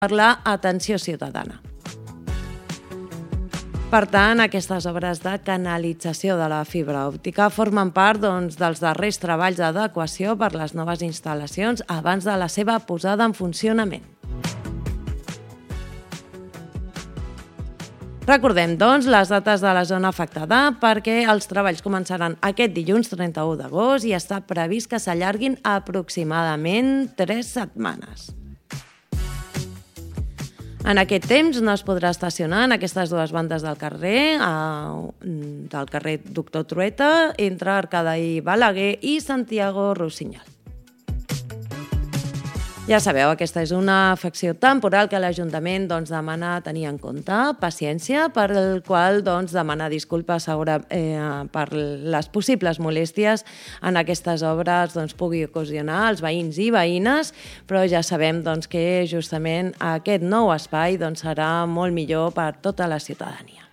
per l'atenció ciutadana. Per tant, aquestes obres de canalització de la fibra òptica formen part dels darrers treballs d'adequació per les noves instal·lacions abans de la seva posada en funcionament. Recordem, les dates de la zona afectada perquè els treballs començaran aquest dilluns 31 d'agost i està previst que s'allarguin aproximadament 3 setmanes. En aquest temps no es podrà estacionar en aquestes dues bandes del carrer Doctor Trueta, entre Arcadi Balaguer i Santiago Rossinyol. Ja sabeu, aquesta és una afecció temporal que l'Ajuntament demana tenir en compte, paciència, per el qual demana disculpes per les possibles molèsties en aquestes obres pugui ocasionar als veïns i veïnes, però ja sabem que justament aquest nou espai serà molt millor per tota la ciutadania.